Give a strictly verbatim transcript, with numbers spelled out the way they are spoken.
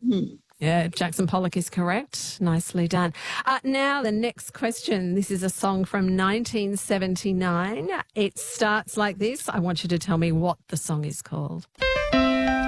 Yeah, Jackson Pollock is correct. Nicely done. Uh, now, the next question. This is a song from nineteen seventy-nine. It starts like this. I want you to tell me what the song is called.